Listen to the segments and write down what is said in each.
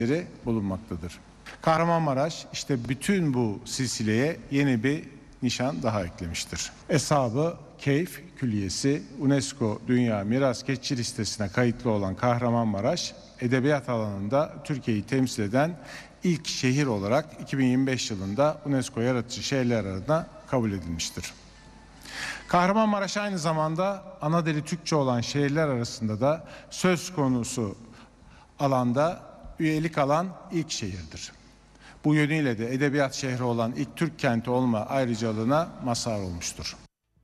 bulunmaktadır. Kahramanmaraş işte bütün bu silsileye yeni bir nişan daha eklemiştir. Eshab-ı Keyf Külliyesi UNESCO Dünya Miras Geçici Listesi'ne kayıtlı olan Kahramanmaraş, edebiyat alanında Türkiye'yi temsil eden ilk şehir olarak 2025 yılında UNESCO Yaratıcı Şehirler arasına kabul edilmiştir. Kahramanmaraş aynı zamanda ana dili Türkçe olan şehirler arasında da söz konusu alanda üyelik alan ilk şehirdir. Bu yönüyle de edebiyat şehri olan ilk Türk kenti olma ayrıcalığına mazhar olmuştur.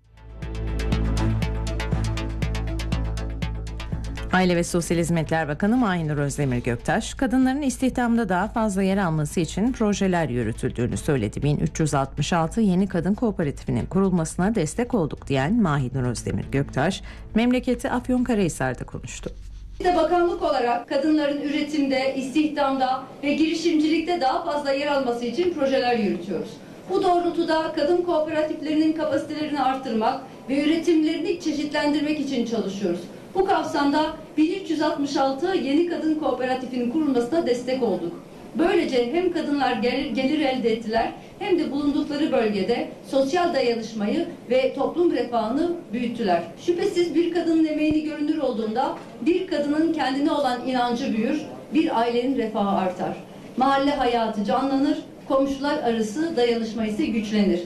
Aile ve Sosyal Hizmetler Bakanı Mahinur Özdemir Göktaş, kadınların istihdamda daha fazla yer alması için projeler yürütüldüğünü söyledi. 1366 yeni kadın kooperatifinin kurulmasına destek olduk diyen Mahinur Özdemir Göktaş, memleketi Afyonkarahisar'da konuştu. Bakanlık olarak kadınların üretimde, istihdamda ve girişimcilikte daha fazla yer alması için projeler yürütüyoruz. Bu doğrultuda kadın kooperatiflerinin kapasitelerini arttırmak ve üretimlerini çeşitlendirmek için çalışıyoruz. Bu kapsamda 1366 yeni kadın kooperatifinin kurulmasına destek olduk. Böylece hem kadınlar gelir elde ettiler hem de bulundukları bölgede sosyal dayanışmayı ve toplum refahını büyüttüler. Şüphesiz bir kadının emeğini görünür olduğunda bir kadının kendine olan inancı büyür, bir ailenin refahı artar. Mahalle hayatı canlanır, komşular arası dayanışma ise güçlenir.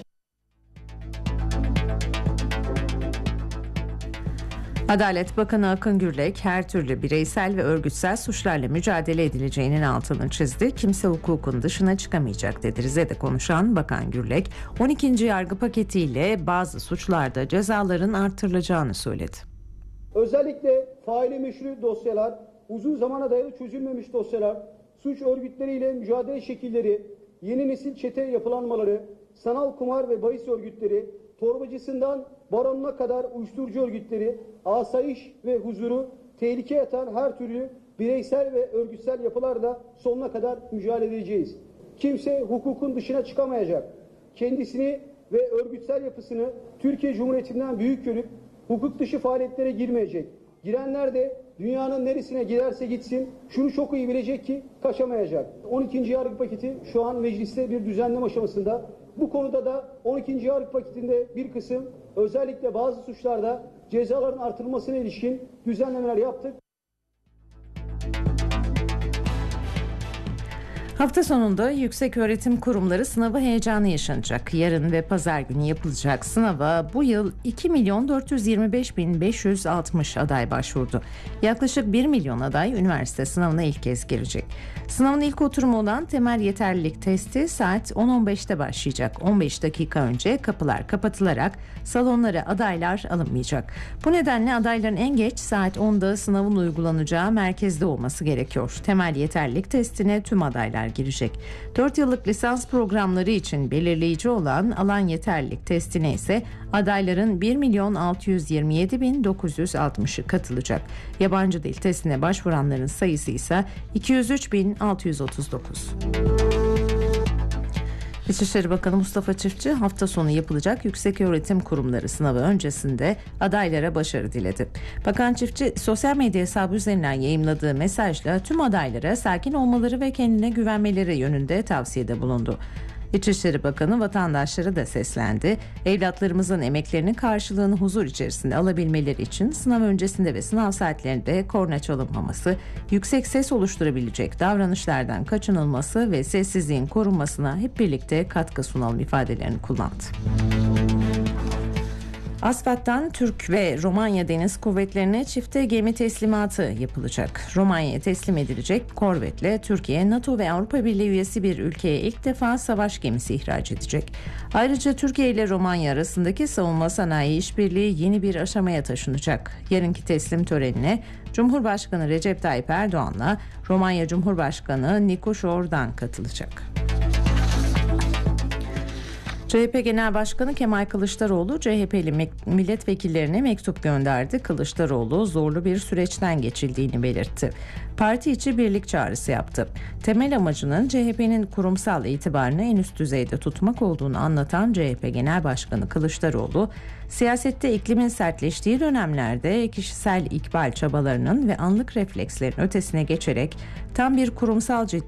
Adalet Bakanı Akın Gürlek her türlü bireysel ve örgütsel suçlarla mücadele edileceğinin altını çizdi. Kimse hukukun dışına çıkamayacak dedi. Rize'de konuşan Bakan Gürlek, 12. yargı paketiyle bazı suçlarda cezaların artırılacağını söyledi. Özellikle faili meşru dosyalar, uzun zamana dayalı çözülmemiş dosyalar, suç örgütleriyle mücadele şekilleri, yeni nesil çete yapılanmaları, sanal kumar ve bahis örgütleri, torbacısından baronuna kadar uyuşturucu örgütleri, asayiş ve huzuru tehlikeye atan her türlü bireysel ve örgütsel yapılarla sonuna kadar mücadele edeceğiz. Kimse hukukun dışına çıkamayacak. Kendisini ve örgütsel yapısını Türkiye Cumhuriyeti'nden büyük görüp hukuk dışı faaliyetlere girmeyecek. Girenler de dünyanın neresine giderse gitsin şunu çok iyi bilecek ki kaçamayacak. 12. yargı paketi şu an mecliste bir düzenleme aşamasında. Bu konuda da 12. yargı paketinde bir kısım özellikle bazı suçlarda cezaların artırılmasına ilişkin düzenlemeler yaptık. Hafta sonunda yükseköğretim kurumları sınavı heyecanı yaşanacak. Yarın ve pazar günü yapılacak sınava bu yıl 2.425.560 aday başvurdu. Yaklaşık 1 milyon aday üniversite sınavına ilk kez girecek. Sınavın ilk oturumu olan temel yeterlilik testi saat 10.15'te başlayacak. 15 dakika önce kapılar kapatılarak salonlara adaylar alınmayacak. Bu nedenle adayların en geç saat 10'da sınavın uygulanacağı merkezde olması gerekiyor. Temel yeterlilik testine tüm adaylar girecek. 4 yıllık lisans programları için belirleyici olan alan yeterlilik testine ise adayların 1.627.960'ı katılacak. Yabancı dil testine başvuranların sayısı ise 203.639. İçişleri Bakanı Mustafa Çiftçi hafta sonu yapılacak yükseköğretim kurumları sınavı öncesinde adaylara başarı diledi. Bakan Çiftçi sosyal medya hesabı üzerinden yayımladığı mesajla tüm adaylara sakin olmaları ve kendine güvenmeleri yönünde tavsiyede bulundu. İçişleri Bakanı vatandaşlara da seslendi. Evlatlarımızın emeklerinin karşılığını huzur içerisinde alabilmeleri için sınav öncesinde ve sınav saatlerinde korna çalınmaması, yüksek ses oluşturabilecek davranışlardan kaçınılması ve sessizliğin korunmasına hep birlikte katkı sunalım ifadelerini kullandı. Asfat'tan Türk ve Romanya Deniz Kuvvetleri'ne çifte gemi teslimatı yapılacak. Romanya'ya teslim edilecek korvetle Türkiye, NATO ve Avrupa Birliği üyesi bir ülkeye ilk defa savaş gemisi ihraç edecek. Ayrıca Türkiye ile Romanya arasındaki savunma sanayi işbirliği yeni bir aşamaya taşınacak. Yarınki teslim törenine Cumhurbaşkanı Recep Tayyip Erdoğan'la Romanya Cumhurbaşkanı Nikos Ordan katılacak. CHP Genel Başkanı Kemal Kılıçdaroğlu CHP'li milletvekillerine mektup gönderdi. Kılıçdaroğlu zorlu bir süreçten geçildiğini belirtti. Parti içi birlik çağrısı yaptı. Temel amacının CHP'nin kurumsal itibarını en üst düzeyde tutmak olduğunu anlatan CHP Genel Başkanı Kılıçdaroğlu, siyasette iklimin sertleştiği dönemlerde kişisel ikbal çabalarının ve anlık reflekslerin ötesine geçerek tam bir kurumsal